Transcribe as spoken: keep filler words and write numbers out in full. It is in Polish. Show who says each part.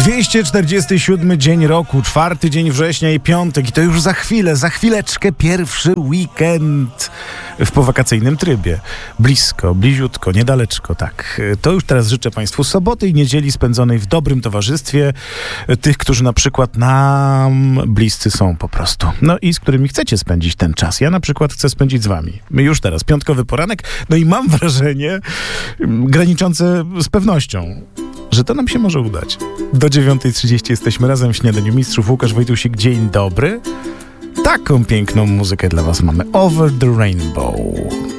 Speaker 1: dwieście czterdziesty siódmy dzień roku, czwarty dzień września i piątek i to już za chwilę, za chwileczkę pierwszy weekend w powakacyjnym trybie. Blisko, bliziutko, niedaleczko, tak. To już teraz życzę Państwu soboty i niedzieli spędzonej w dobrym towarzystwie tych, którzy na przykład nam bliscy są po prostu. No i z którymi chcecie spędzić ten czas. Ja na przykład chcę spędzić z Wami. Już teraz, piątkowy poranek, no i mam wrażenie graniczące z pewnością, że to nam się może udać. Do dziewiątej trzydzieści jesteśmy razem w Śniadaniu Mistrzów. Łukasz Wojtusik, dzień dobry. Taką piękną muzykę dla Was mamy. Over the Rainbow.